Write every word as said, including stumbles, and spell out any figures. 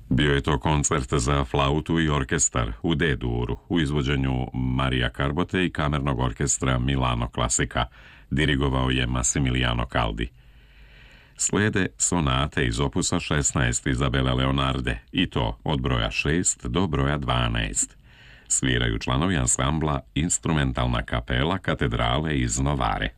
Bio je to koncert za flautu i orkestar u D-duru u izvođenju Marija Karbote i kamernog orkestra Milano Klasika. Dirigovao je Massimiliano Caldi. Slijede sonate iz opusa šesnaest Izabele Leonarde, i to od broja šest do broja dvanaest. Sviraju članovi ansambla Instrumentalna kapela Katedrale iz Novare.